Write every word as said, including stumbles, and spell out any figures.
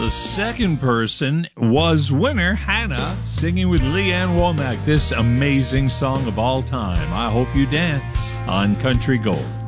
the second person was winner Hannah, singing with Leanne Womack this amazing song of all time, I Hope You Dance, on Country Gold.